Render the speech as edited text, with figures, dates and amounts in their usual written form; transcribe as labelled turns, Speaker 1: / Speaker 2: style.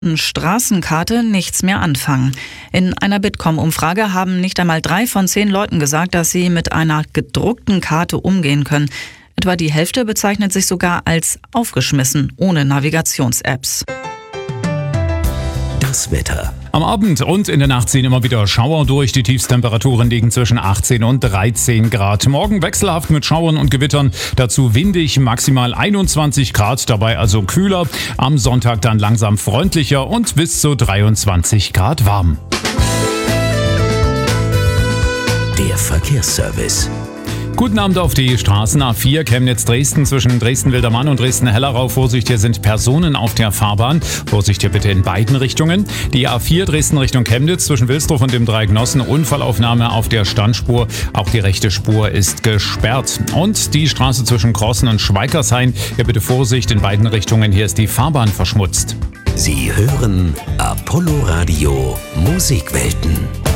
Speaker 1: Straßenkarte nichts mehr anfangen. In einer Bitkom-Umfrage haben nicht einmal 3 von 10 Leuten gesagt, dass sie mit einer gedruckten Karte umgehen können. Etwa die Hälfte bezeichnet sich sogar als aufgeschmissen, ohne Navigations-Apps.
Speaker 2: Das Wetter.
Speaker 3: Am Abend und in der Nacht ziehen immer wieder Schauer durch. Die Tiefstemperaturen liegen zwischen 18 und 13 Grad. Morgen wechselhaft mit Schauern und Gewittern. Dazu windig, maximal 21 Grad, dabei also kühler. Am Sonntag dann langsam freundlicher und bis zu 23 Grad warm.
Speaker 2: Der Verkehrsservice.
Speaker 3: Guten Abend auf die Straßen. A4 Chemnitz-Dresden zwischen Dresden-Wildermann und Dresden-Hellerau. Vorsicht, hier sind Personen auf der Fahrbahn. Vorsicht hier bitte in beiden Richtungen. Die A4 Dresden Richtung Chemnitz zwischen Wilsdruff und dem Dreieck-Nossen. Unfallaufnahme auf der Standspur. Auch die rechte Spur ist gesperrt. Und die Straße zwischen Crossen und Schweikershain. Hier bitte Vorsicht in beiden Richtungen. Hier ist die Fahrbahn verschmutzt.
Speaker 2: Sie hören Apollo Radio Musikwelten.